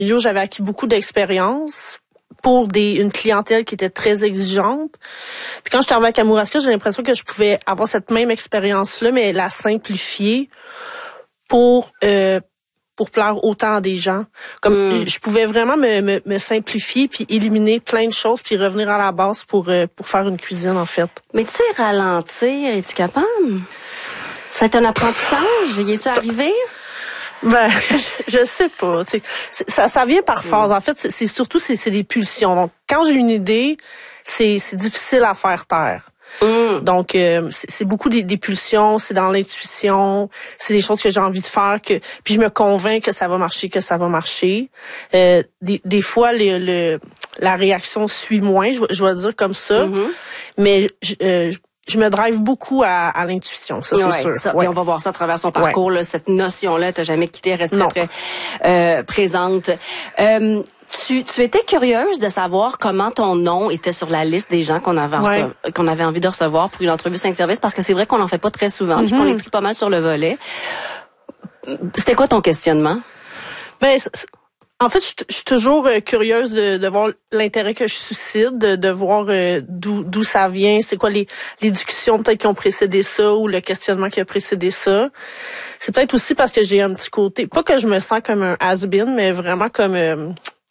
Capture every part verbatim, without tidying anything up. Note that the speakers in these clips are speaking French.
milieu, j'avais acquis beaucoup d'expérience pour des une clientèle qui était très exigeante. Puis quand je suis arrivée à Kamouraska, j'ai l'impression que je pouvais avoir cette même expérience-là, mais la simplifier pour euh, pour plaire autant à des gens. Comme mm. je pouvais vraiment me, me, me simplifier puis éliminer plein de choses puis revenir à la base pour euh, pour faire une cuisine en fait. Mais tu sais, ralentir, es-tu capable? C'est un apprentissage? Y es-tu arrivé? Ben, je, je sais pas. C'est, c'est, ça, ça vient par phase. Mm. En fait, c'est, c'est surtout c'est, c'est des pulsions. Donc, quand j'ai une idée, c'est, c'est difficile à faire taire. Mm. Donc, euh, c'est, c'est beaucoup des, des pulsions, c'est dans l'intuition, c'est des choses que j'ai envie de faire, que puis je me convainc que ça va marcher, que ça va marcher. Euh, des, des fois, le, le, la réaction suit moins, je, je vais dire comme ça, mm-hmm. mais je, euh, je me drive beaucoup à, à l'intuition, ça c'est ouais, sûr. Ça, ouais. Et on va voir ça à travers son parcours, ouais. là, cette notion-là, t'as jamais quitté, reste très, très euh, présente. Euh, Tu, tu étais curieuse de savoir comment ton nom était sur la liste des gens qu'on avait, ouais. rece- qu'on avait envie de recevoir pour une entrevue cinq services, parce que c'est vrai qu'on n'en fait pas très souvent, mm-hmm. puis qu'on écrit pas mal sur le volet. C'était quoi ton questionnement? Ben, c'est, en fait, je, je suis toujours euh, curieuse de, de voir l'intérêt que je suscite, de, de voir euh, d'où, d'où ça vient, c'est quoi les, les discussions peut-être qui ont précédé ça ou le questionnement qui a précédé ça. C'est peut-être aussi parce que j'ai un petit côté, pas que je me sens comme un has-been, mais vraiment comme... Euh,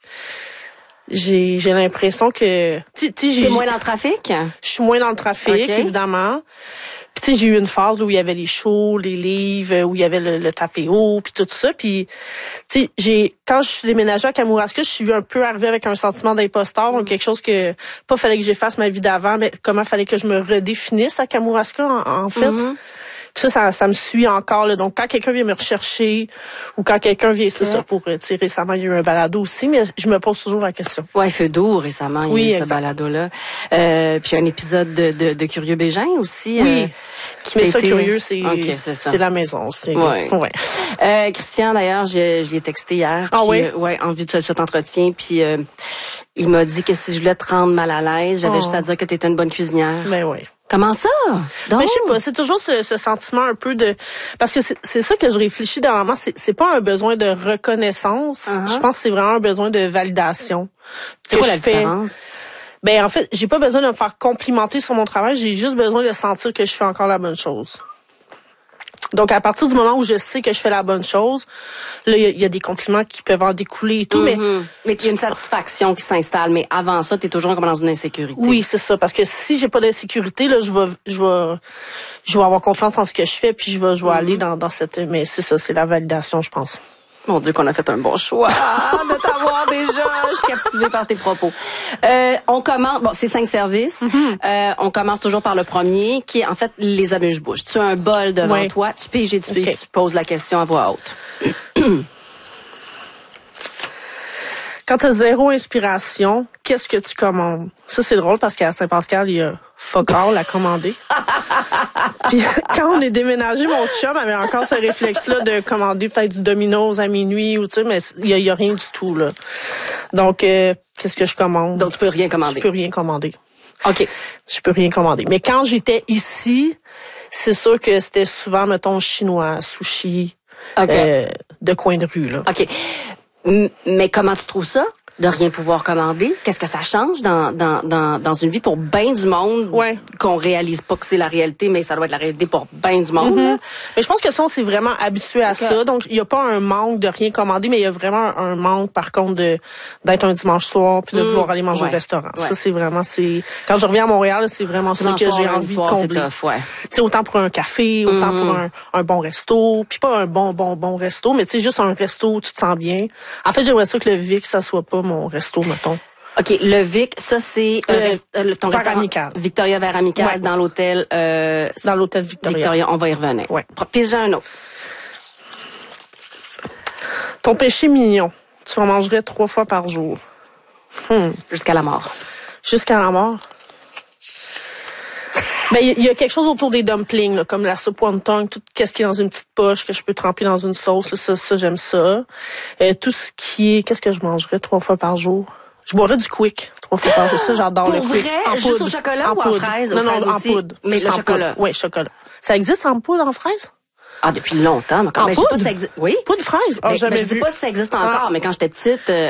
J'ai j'ai l'impression que tu sais j'ai T'es moins dans le trafic. Je suis moins dans le trafic okay. évidemment. Puis tu sais j'ai eu une phase où il y avait les shows, les livres, où il y avait le, le tapé haut puis tout ça. Puis tu sais j'ai quand je suis déménagée à Kamouraska, je suis un peu arrivée avec un sentiment d'imposteur, donc quelque chose que pas fallait que j'efface ma vie d'avant, mais comment fallait que je me redéfinisse à Kamouraska en, en fait. Mm-hmm. Puis ça, ça, ça me suit encore. Là. Donc, quand quelqu'un vient me rechercher ou quand quelqu'un vient, c'est okay. ça, pour, tu sais, récemment, il y a eu un balado aussi, mais je me pose toujours la question. Ouais, Feu d'eau, récemment, il y a oui, eu exact. ce balado-là. Euh, puis un épisode de, de, de Curieux Bégin aussi. Oui. Euh, qui mais ça, été... Curieux, c'est, okay, c'est, c'est la maison. C'est, ouais. ouais. Euh, Christian, d'ailleurs, je, je l'ai texté hier. Ah puis, oui? Euh, ouais, en vue de cet entretien. Puis, euh, il m'a dit que si je voulais te rendre mal à l'aise, j'avais oh. juste à dire que tu étais une bonne cuisinière. Ben oui. Comment ça? Donc... Mais je sais pas, c'est toujours ce, ce sentiment un peu de... Parce que c'est, c'est ça que je réfléchis dernièrement, c'est, c'est pas un besoin de reconnaissance, uh-huh. je pense que c'est vraiment un besoin de validation. C'est quoi la fais... différence? Ben en fait, j'ai pas besoin de me faire complimenter sur mon travail, j'ai juste besoin de sentir que je fais encore la bonne chose. Donc, à partir du moment où je sais que je fais la bonne chose, là, il y, y a des compliments qui peuvent en découler et tout, mm-hmm. mais... Mais il y a une satisfaction qui s'installe, mais avant ça, t'es toujours comme dans une insécurité. Oui, c'est ça, parce que si j'ai pas d'insécurité, là, je vais, je vais, je vais avoir confiance en ce que je fais, puis je vais, je vais mm-hmm. aller dans, dans cette... Mais c'est ça, c'est la validation, je pense. Mon Dieu, qu'on a fait un bon choix de t'avoir déjà. Je suis captivée par tes propos. Euh, on commence, bon, c'est cinq services. Mm-hmm. Euh, on commence toujours par le premier, qui est en fait les amuse-bouches. Tu as un bol devant ouais. toi, tu piges et tu, okay. tu poses la question à voix haute. Quand tu as zéro inspiration, qu'est-ce que tu commandes? Ça, c'est drôle parce qu'à Saint-Pascal, il y a fuck all à commander. Puis quand on est déménagé, mon chum avait encore ce réflexe-là de commander peut-être du Domino's à minuit ou tu sais, mais il y a, y a rien du tout là. Donc euh, qu'est-ce que je commande? Donc tu peux rien commander. Je peux rien commander. OK. Je peux rien commander. Mais quand j'étais ici, c'est sûr que c'était souvent mettons chinois, sushi, okay. euh, de coin de rue là. OK. Mais comment tu trouves ça? De rien pouvoir commander? Qu'est-ce que ça change dans, dans, dans, dans une vie pour bien du monde ouais. qu'on réalise pas que c'est la réalité, mais ça doit être la réalité pour bien du monde? Mm-hmm. Mais je pense que ça, on s'est vraiment habitué à okay. ça. Donc, il n'y a pas un manque de rien commander, mais il y a vraiment un manque, par contre, de d'être un dimanche soir puis de mmh. vouloir aller manger ouais. au restaurant. Ouais. Ça, c'est vraiment... c'est Quand je reviens à Montréal, c'est vraiment ça que j'ai envie soir, de combler. C'est tough, ouais. Tu sais, autant pour un café, autant mmh. pour un, un bon resto. Puis pas un bon, bon, bon resto, mais tu sais, juste un resto où tu te sens bien. En fait, j'aimerais ça que le Vic, ça soit pas mon resto, mettons. OK, le Vic, ça c'est euh, euh, ton Vers Amical. Victoria Vers Amical ouais. dans l'hôtel euh, dans l'hôtel Victoria. Victoria, on va y revenir. Ouais. Puis j'ai un autre. Ton péché mignon, tu en mangerais trois fois par jour. Hmm. Jusqu'à la mort. Jusqu'à la mort. Mais il y, y a quelque chose autour des dumplings, là, comme la soupe wonton, tout ce qui est dans une petite poche que je peux tremper dans une sauce, là, ça, ça j'aime ça. Euh, tout ce qui est, qu'est-ce que je mangerais trois fois par jour? Je boirais du Quick trois fois par jour. Ça, j'adore Pour le Quick. Vrai? En Juste poudre. au chocolat en ou poudre. en fraise? Non, non, fraise en aussi. poudre. Mais Juste le chocolat. Oui, chocolat. Ça existe en poudre, en fraise? Ah, depuis longtemps. Mais quand, en ben, je sais pas si ça existe. Oui. Poudre fraise? Ah, Ben, jamais ben, je sais vu. pas si ça existe encore, Ah. mais quand j'étais petite, euh,